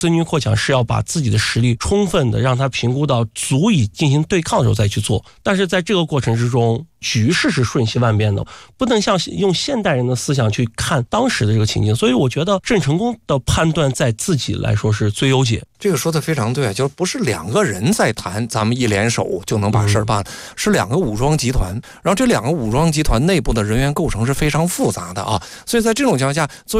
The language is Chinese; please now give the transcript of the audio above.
增军扩强是要把自己的实力充分的让他评估到足以进行对抗的时候再去做，但是在这个过程之中，局势是瞬息万变的，不能像用现代人的思想去看当时的这个情境，所以我觉得郑成功的判断在自己来说是最优解。 这个说的非常对，就是不是两个人在谈，咱们一联手就能把事儿办，是两个武装集团，然后这两个武装集团内部的人员构成是非常复杂的啊，所以在这种情况下，作为